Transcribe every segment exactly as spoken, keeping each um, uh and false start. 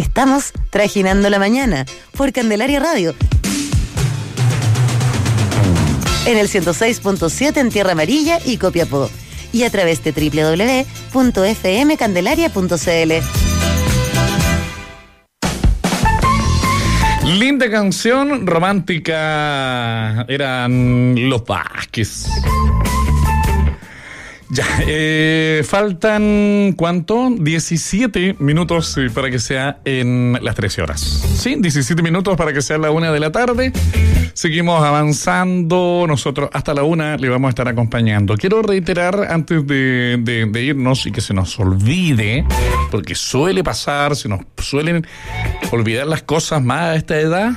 Estamos trajinando la mañana por Candelaria Radio. En el ciento seis punto siete en Tierra Amarilla y Copiapó. Y a través de doble u doble u doble u punto f m candelaria punto c l. Linda canción romántica. Eran Los Vázquez. Ya, eh, faltan, ¿cuánto? diecisiete minutos para que sea en las trece horas. Sí, diecisiete minutos para que sea la una de la tarde. Seguimos avanzando. Nosotros hasta la una le vamos a estar acompañando. Quiero reiterar antes de, de, de irnos y que se nos olvide, porque suele pasar, se nos suelen olvidar las cosas más a esta edad.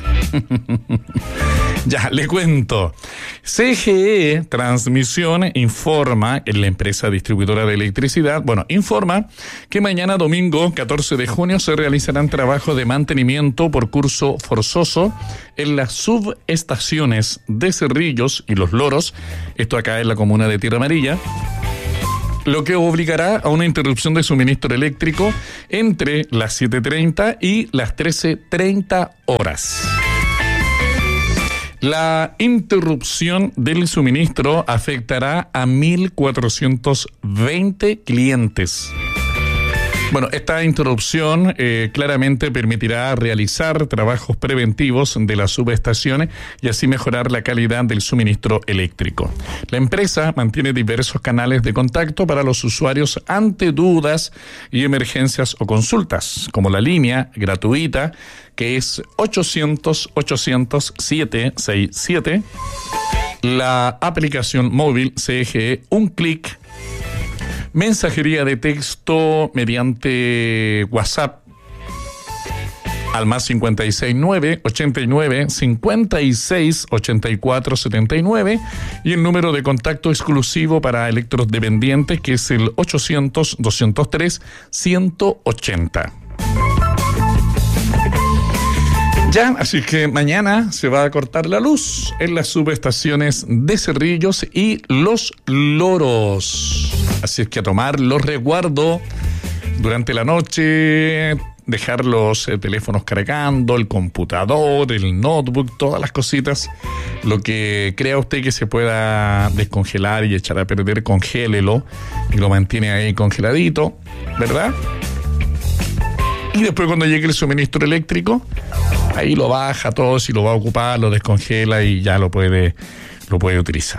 Ya, le cuento. C G E Transmisión informa, en la empresa distribuidora de electricidad, bueno, informa que mañana domingo, catorce de junio, se realizarán trabajos de mantenimiento por curso forzoso en las subestaciones de Cerrillos y Los Loros, esto acá en la comuna de Tierra Amarilla, lo que obligará a una interrupción de suministro eléctrico entre las siete treinta y las trece treinta horas. La interrupción del suministro afectará a mil cuatrocientos veinte clientes. Bueno, esta interrupción eh, claramente permitirá realizar trabajos preventivos de las subestaciones y así mejorar la calidad del suministro eléctrico. La empresa mantiene diversos canales de contacto para los usuarios ante dudas y emergencias o consultas, como la línea gratuita que es ochocientos ochocientos setecientos sesenta y siete, la aplicación móvil C G E Un Clic, mensajería de texto mediante WhatsApp al más cincuenta y seis nueve ochenta y nueve cincuenta y seis ochenta y cuatro setenta y nueve y el número de contacto exclusivo para electrodependientes que es el ochocientos doscientos tres ciento ochenta. Ya, así que mañana se va a cortar la luz en las subestaciones de Cerrillos y Los Loros. Así es que a tomar los resguardos durante la noche, dejar los eh, teléfonos cargando, el computador, el notebook, todas las cositas. Lo que crea usted que se pueda descongelar y echar a perder, congélelo y lo mantiene ahí congeladito, ¿verdad? Y después cuando llegue el suministro eléctrico, ahí lo baja todo, si lo va a ocupar, lo descongela y ya lo puede, lo puede utilizar.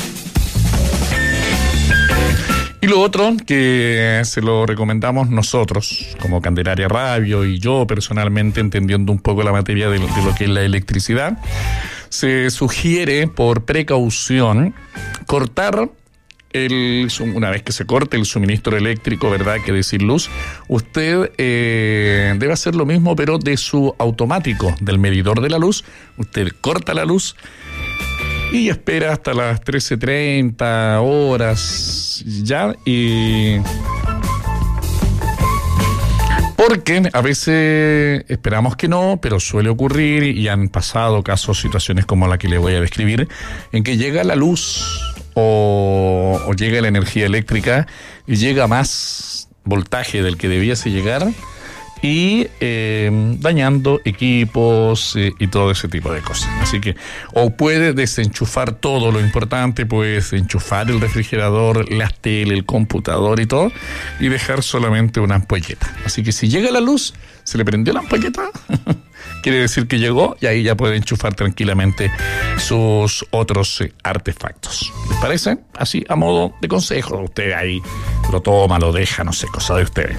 Y lo otro que se lo recomendamos nosotros, como Candelaria Radio y yo personalmente, entendiendo un poco la materia de lo, de lo que es la electricidad, se sugiere por precaución cortar el, una vez que se corte el suministro eléctrico, ¿verdad? Que decir luz, usted eh, debe hacer lo mismo, pero de su automático, del medidor de la luz. Usted corta la luz y espera hasta las trece treinta horas ya, y porque a veces esperamos que no, pero suele ocurrir y han pasado casos, situaciones como la que le voy a describir, en que llega la luz o, o llega la energía eléctrica y llega más voltaje del que debiese llegar y eh, dañando equipos eh, y todo ese tipo de cosas. Así que o puede desenchufar todo lo importante, puedes enchufar el refrigerador, las tele, el computador y todo, y dejar solamente una ampolleta. Así que si llega la luz, se le prendió la ampolleta, quiere decir que llegó, y ahí ya puede enchufar tranquilamente sus otros eh, artefactos. ¿Les parece? Así, a modo de consejo, usted ahí lo toma, lo deja, no sé, cosa de ustedes.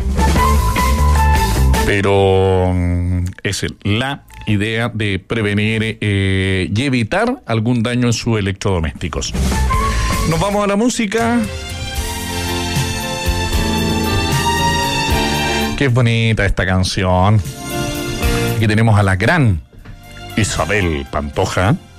Pero es la idea de prevenir eh, y evitar algún daño en sus electrodomésticos. Nos vamos a la música. Qué bonita esta canción. Aquí tenemos a la gran Isabel Pantoja.